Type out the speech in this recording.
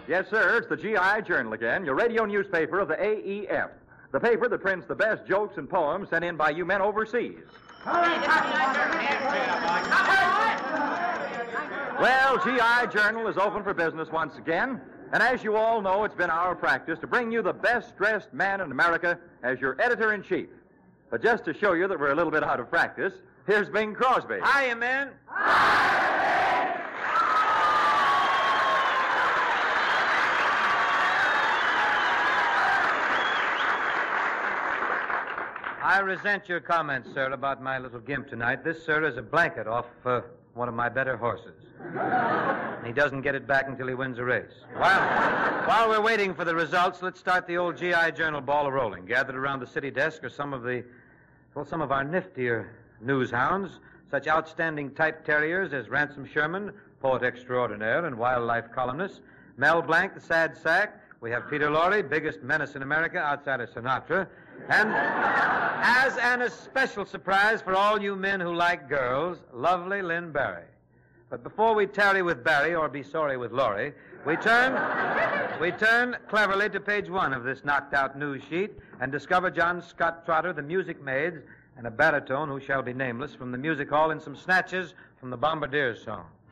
Yes, sir, it's the GI Journal again, your radio newspaper of the AEF. The paper that prints the best jokes and poems sent in by you men overseas. Well, GI Journal is open for business once again, and as you all know, it's been our practice to bring you the best-dressed man in America as your editor-in-chief. But just to show you that we're a little bit out of practice, here's Bing Crosby. Hiya, men. I resent your comments, sir, about my little gimp tonight. This, sir, is a blanket off one of my better horses. And he doesn't get it back until he wins a race. While we're waiting for the results, let's start the old GI Journal ball rolling. Gathered around the city desk are some of our niftier news hounds, such outstanding type terriers as Ransom Sherman, poet extraordinaire and wildlife columnist, Mel Blanc, the sad sack. We have Peter Lorre, biggest menace in America outside of Sinatra. And as an especial surprise for all you men who like girls, lovely Lynn Barry. But before we tarry with Barry or be sorry with Laurie, we turn cleverly to page 1 of this knocked-out news sheet and discover John Scott Trotter, the music maids, and a baritone who shall be nameless from the music hall in some snatches from the Bombardiers song.